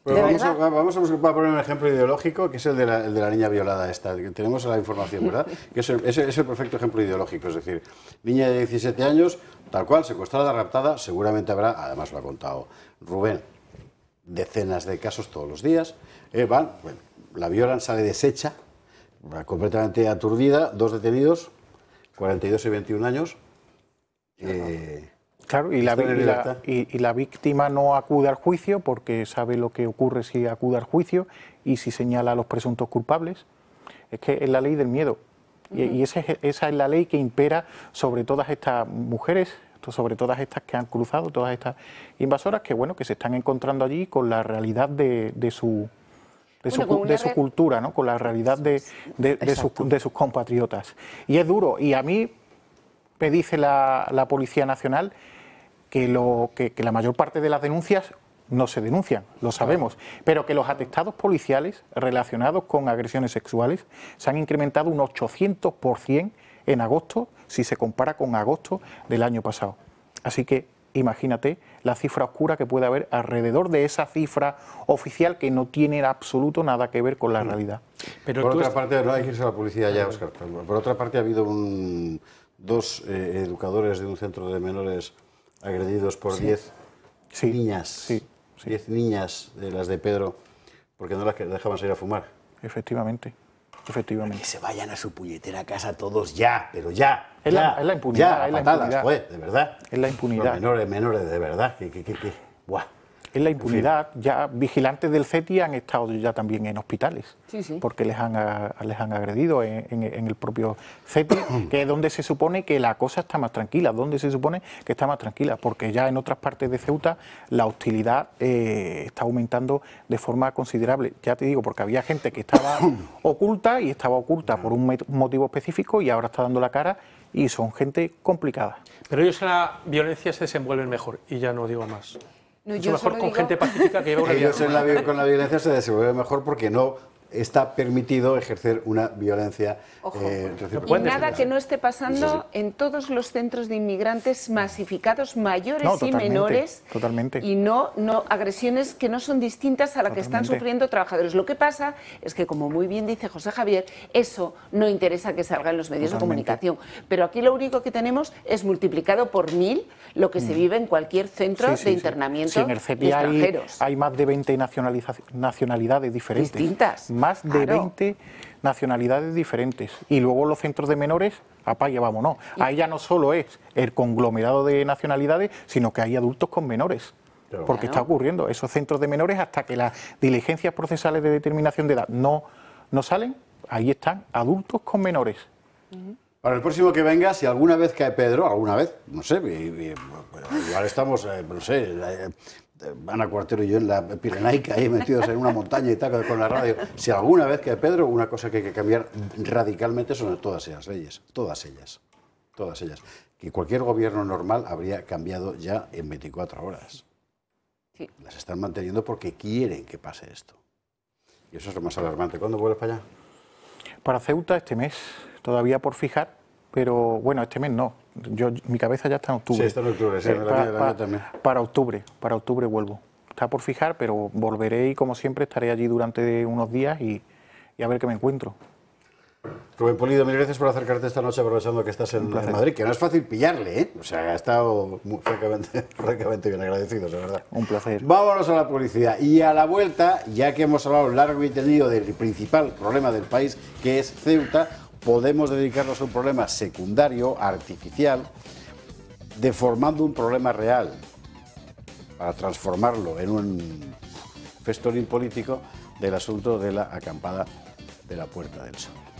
Vamos a poner un ejemplo ideológico, que es el de la niña violada esta. Tenemos la información, ¿verdad? Que es el perfecto ejemplo ideológico. Es decir, niña de 17 años, tal cual, secuestrada, raptada, seguramente habrá, además lo ha contado Rubén, decenas de casos todos los días. Bueno, la violan, sale deshecha, completamente aturdida, 2 detenidos, 42 y 21 años. Claro, y la víctima no acude al juicio porque sabe lo que ocurre si acude al juicio y si señala a los presuntos culpables. Es que es la ley del miedo. Y esa es la ley que impera sobre todas estas mujeres, sobre todas estas que han cruzado, todas estas invasoras que, bueno, que se están encontrando allí con la realidad de su cultura, ¿no? Con la realidad de sus compatriotas. Y es duro. Y a mí me dice la Policía Nacional que la mayor parte de las denuncias no se denuncian, lo sabemos, pero que los atestados policiales relacionados con agresiones sexuales se han incrementado un 800% en agosto, si se compara con agosto del año pasado. Así que imagínate la cifra oscura que puede haber alrededor de esa cifra oficial que no tiene en absoluto nada que ver con la realidad. Pero por otra parte, no hay que irse a la policía ya, Óscar. Por otra parte, ha habido dos educadores de un centro de menores agredidos por 10 niñas, 10 niñas de las de Pedro, porque no las dejaban salir a fumar. Efectivamente. Que se vayan a su puñetera casa todos ya, pero ya. Es la impunidad. Ya, a patadas, joder, de verdad. Es la impunidad. Los menores, de verdad. Buah. Es la impunidad. En fin. Ya vigilantes del CETI han estado ya también en hospitales, porque les han agredido en el propio CETI, que es donde se supone que la cosa está más tranquila, porque ya en otras partes de Ceuta la hostilidad está aumentando de forma considerable. Ya te digo, porque había gente que estaba oculta por un motivo específico y ahora está dando la cara y son gente complicada. Pero ellos en la violencia se desenvuelven mejor y ya no digo más. No, mucho mejor con gente pacífica que lleva una vida. Ellos con la violencia se desenvuelven mejor porque no está permitido ejercer una violencia y nada que no esté pasando en todos los centros de inmigrantes masificados, mayores y menores, y no agresiones que no son distintas a la que están sufriendo trabajadores. Lo que pasa es que, como muy bien dice José Javier, eso no interesa que salga en los medios de comunicación, pero aquí lo único que tenemos es multiplicado por 1000 lo que se vive en cualquier centro de internamiento en el CETI de extranjeros. Hay más de 20 nacionalidades diferentes. Distintas. Más de 20 nacionalidades diferentes. Y luego los centros de menores, apague, vámonos. Ahí ya no solo es el conglomerado de nacionalidades, sino que hay adultos con menores. Porque está ocurriendo. Esos centros de menores, hasta que las diligencias procesales de determinación de edad no salen, ahí están adultos con menores. Para el próximo que venga, si alguna vez cae Pedro, no sé, igual estamos, no sé, Ana Cuartero y yo en la Pirenaica, ahí metidos en una montaña y tal, con la radio. Si alguna vez cae Pedro, una cosa que hay que cambiar radicalmente son todas esas leyes, todas ellas. Que cualquier gobierno normal habría cambiado ya en 24 horas. Las están manteniendo porque quieren que pase esto. Y eso es lo más alarmante. ¿Cuándo vuelves para allá? Para Ceuta este mes, todavía por fijar, pero bueno, este mes no. Mi cabeza ya está en octubre. Sí, está en octubre, sí, la mía también. Para octubre vuelvo. Está por fijar, pero volveré y como siempre estaré allí durante unos días y a ver qué me encuentro. Rubén Pulido, mil gracias por acercarte esta noche aprovechando que estás en Madrid, que no es fácil pillarle, ¿eh? O sea, ha estado francamente bien agradecido, de verdad. Un placer. Vámonos a la publicidad y a la vuelta, ya que hemos hablado largo y tendido del principal problema del país, que es Ceuta, podemos dedicarnos a un problema secundario, artificial, deformando un problema real para transformarlo en un festolín político del asunto de la acampada de la Puerta del Sol.